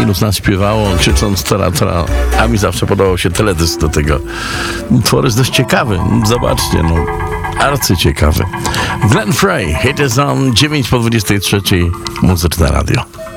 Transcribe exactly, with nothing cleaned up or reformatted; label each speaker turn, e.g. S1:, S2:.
S1: ilu z nas śpiewało, krzycząc tora, tora, a mi zawsze podobał się teledysk do tego. Utwór jest dość ciekawy, zobaczcie, no, arcyciekawy. Glenn Frey, Hit is on, dziewięć po dwudziestej trzeciej, Muzyczne Radio.